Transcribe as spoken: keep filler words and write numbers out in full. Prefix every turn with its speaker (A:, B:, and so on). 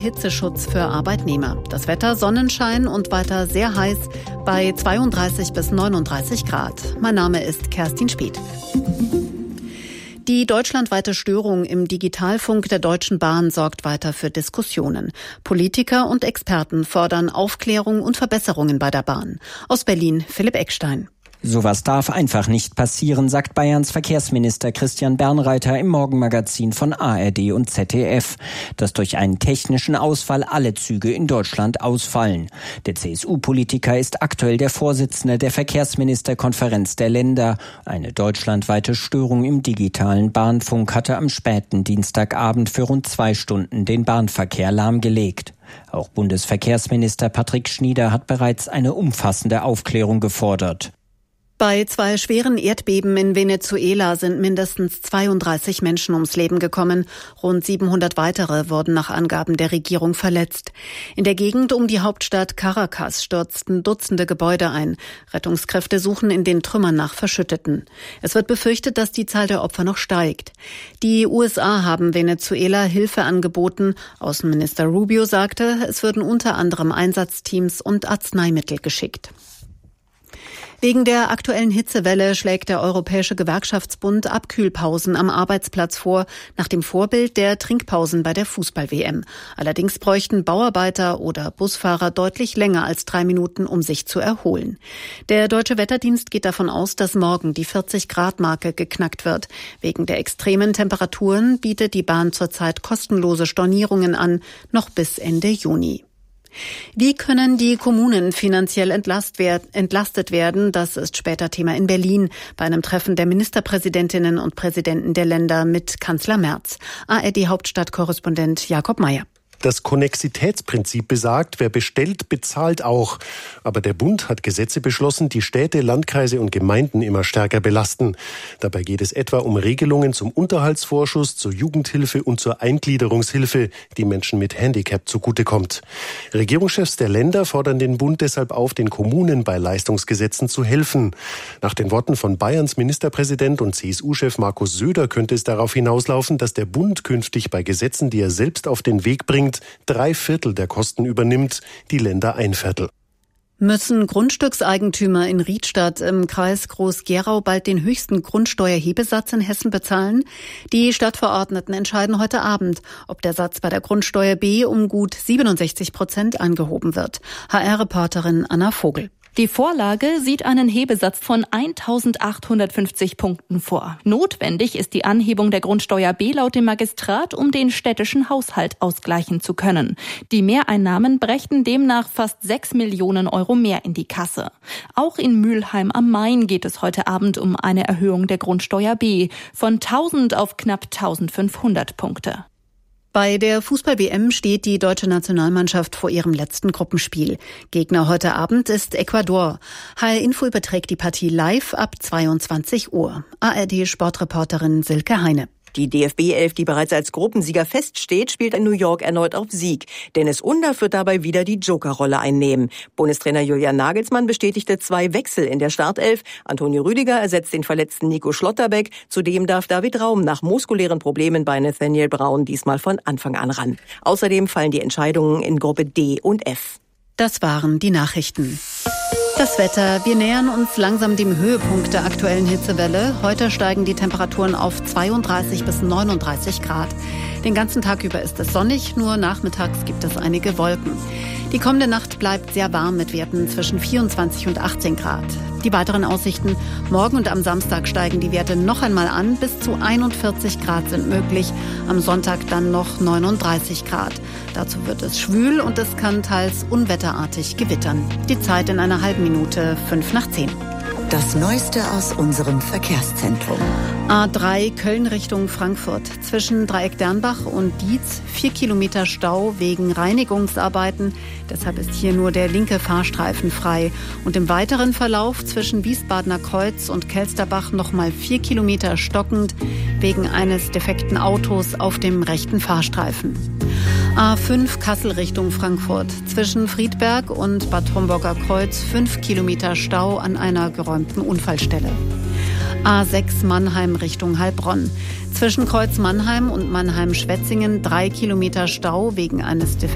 A: Hitzeschutz für Arbeitnehmer. Das Wetter Sonnenschein und weiter sehr heiß bei zweiunddreißig bis neununddreißig Grad. Mein Name ist Kerstin Speth. Die deutschlandweite Störung im Digitalfunk der Deutschen Bahn sorgt weiter für Diskussionen. Politiker und Experten fordern Aufklärung und Verbesserungen bei der Bahn. Aus Berlin Philipp Eckstein.
B: Sowas darf einfach nicht passieren, sagt Bayerns Verkehrsminister Christian Bernreiter im Morgenmagazin von A R D und Z D F, dass durch einen technischen Ausfall alle Züge in Deutschland ausfallen. Der C S U-Politiker ist aktuell der Vorsitzende der Verkehrsministerkonferenz der Länder. Eine deutschlandweite Störung im digitalen Bahnfunk hatte am späten Dienstagabend für rund zwei Stunden den Bahnverkehr lahmgelegt. Auch Bundesverkehrsminister Patrick Schnieder hat bereits eine umfassende Aufklärung gefordert.
A: Bei zwei schweren Erdbeben in Venezuela sind mindestens zweiunddreißig Menschen ums Leben gekommen. Rund siebenhundert weitere wurden nach Angaben der Regierung verletzt. In der Gegend um die Hauptstadt Caracas stürzten Dutzende Gebäude ein. Rettungskräfte suchen in den Trümmern nach Verschütteten. Es wird befürchtet, dass die Zahl der Opfer noch steigt. Die U S A haben Venezuela Hilfe angeboten. Außenminister Rubio sagte, es würden unter anderem Einsatzteams und Arzneimittel geschickt. Wegen der aktuellen Hitzewelle schlägt der Europäische Gewerkschaftsbund Abkühlpausen am Arbeitsplatz vor, nach dem Vorbild der Trinkpausen bei der Fußball-W M. Allerdings bräuchten Bauarbeiter oder Busfahrer deutlich länger als drei Minuten, um sich zu erholen. Der Deutsche Wetterdienst geht davon aus, dass morgen die vierzig-Grad-Marke geknackt wird. Wegen der extremen Temperaturen bietet die Bahn zurzeit kostenlose Stornierungen an, noch bis Ende Juni. Wie können die Kommunen finanziell entlastet werden? Das ist später Thema in Berlin bei einem Treffen der Ministerpräsidentinnen und Präsidenten der Länder mit Kanzler Merz. A R D-Hauptstadtkorrespondent Jakob Mayer.
C: Das Konnexitätsprinzip besagt, wer bestellt, bezahlt auch. Aber der Bund hat Gesetze beschlossen, die Städte, Landkreise und Gemeinden immer stärker belasten. Dabei geht es etwa um Regelungen zum Unterhaltsvorschuss, zur Jugendhilfe und zur Eingliederungshilfe, die Menschen mit Handicap zugutekommt. Regierungschefs der Länder fordern den Bund deshalb auf, den Kommunen bei Leistungsgesetzen zu helfen. Nach den Worten von Bayerns Ministerpräsident und C S U-Chef Markus Söder könnte es darauf hinauslaufen, dass der Bund künftig bei Gesetzen, die er selbst auf den Weg bringt, drei Viertel der Kosten übernimmt, die Länder ein Viertel.
A: Müssen Grundstückseigentümer in Riedstadt im Kreis Groß-Gerau bald den höchsten Grundsteuerhebesatz in Hessen bezahlen? Die Stadtverordneten entscheiden heute Abend, ob der Satz bei der Grundsteuer B um gut siebenundsechzig Prozent angehoben wird. H R-Reporterin Anna Vogel.
D: Die Vorlage sieht einen Hebesatz von eintausendachthundertfünfzig Punkten vor. Notwendig ist die Anhebung der Grundsteuer B laut dem Magistrat, um den städtischen Haushalt ausgleichen zu können. Die Mehreinnahmen brächten demnach fast sechs Millionen Euro mehr in die Kasse. Auch in Mülheim am Main geht es heute Abend um eine Erhöhung der Grundsteuer B von tausend auf knapp eintausendfünfhundert Punkte.
A: Bei der Fußball-W M steht die deutsche Nationalmannschaft vor ihrem letzten Gruppenspiel. Gegner heute Abend ist Ecuador. H R Info überträgt die Partie live ab zweiundzwanzig Uhr. A R D-Sportreporterin Silke Heine.
E: Die D F B-Elf, die bereits als Gruppensieger feststeht, spielt in New York erneut auf Sieg. Dennis Undaff wird dabei wieder die Jokerrolle einnehmen. Bundestrainer Julian Nagelsmann bestätigte zwei Wechsel in der Startelf. Antonio Rüdiger ersetzt den verletzten Nico Schlotterbeck. Zudem darf David Raum nach muskulären Problemen bei Nathaniel Braun diesmal von Anfang an ran. Außerdem fallen die Entscheidungen in Gruppe D und F.
A: Das waren die Nachrichten. Das Wetter. Wir nähern uns langsam dem Höhepunkt der aktuellen Hitzewelle. Heute steigen die Temperaturen auf zweiunddreißig bis neununddreißig Grad. Den ganzen Tag über ist es sonnig, nur nachmittags gibt es einige Wolken. Die kommende Nacht bleibt sehr warm mit Werten zwischen vierundzwanzig und achtzehn Grad. Die weiteren Aussichten: Morgen und am Samstag steigen die Werte noch einmal an. Bis zu einundvierzig Grad sind möglich. Am Sonntag dann noch neununddreißig Grad. Dazu wird es schwül und es kann teils unwetterartig gewittern. Die Zeit in einer halben Minute, fünf nach zehn.
F: Das Neueste aus unserem Verkehrszentrum.
A: A drei Köln Richtung Frankfurt. Zwischen Dreieck Dernbach und Dietz vier Kilometer Stau wegen Reinigungsarbeiten. Deshalb ist hier nur der linke Fahrstreifen frei. Und im weiteren Verlauf zwischen Wiesbadener Kreuz und Kelsterbach nochmal vier Kilometer stockend wegen eines defekten Autos auf dem rechten Fahrstreifen. A fünf Kassel Richtung Frankfurt. Zwischen Friedberg und Bad Homburger Kreuz fünf Kilometer Stau an einer geräumten Unfallstelle. A sechs Mannheim Richtung Heilbronn. Zwischen Kreuz Mannheim und Mannheim-Schwetzingen drei Kilometer Stau wegen eines defekten